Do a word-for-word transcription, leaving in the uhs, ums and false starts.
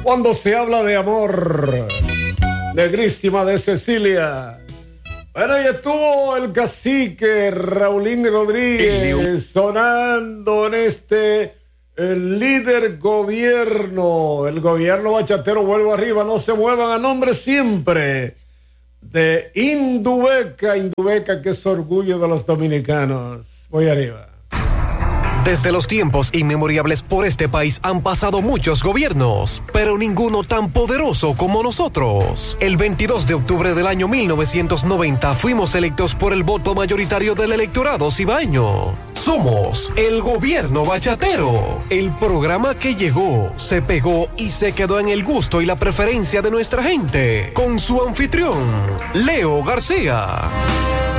cuando se habla de amor. Negrísima de Cecilia. Bueno, y estuvo el cacique Raulín Rodríguez sonando en este el líder gobierno. El gobierno bachatero vuelve arriba, no se muevan, a nombre siempre de Indubeca. Indubeca, que es orgullo de los dominicanos. Voy arriba. Desde los tiempos inmemorables por este país han pasado muchos gobiernos, pero ninguno tan poderoso como nosotros. El veintidós de octubre del año mil novecientos noventa fuimos electos por el voto mayoritario del electorado cibaeño. Somos el Gobierno Bachatero, el programa que llegó, se pegó y se quedó en el gusto y la preferencia de nuestra gente, con su anfitrión, Leo García.